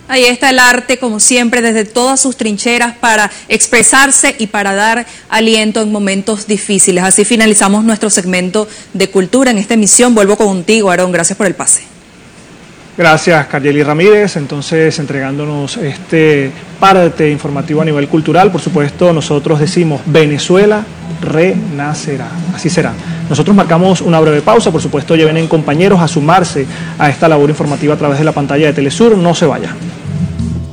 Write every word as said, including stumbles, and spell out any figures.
Ahí está el arte, como siempre, desde todas sus trincheras para expresarse y para dar aliento en momentos difíciles. Así finalizamos nuestro segmento de cultura en esta emisión. Vuelvo contigo, Aarón. Gracias por el pase. Gracias, Karyeli Ramírez. Entonces, entregándonos este parte informativo a nivel cultural. Por supuesto, nosotros decimos Venezuela renacerá. Así será. Nosotros marcamos una breve pausa. Por supuesto, lleven en compañeros a sumarse a esta labor informativa a través de la pantalla de Telesur. No se vayan.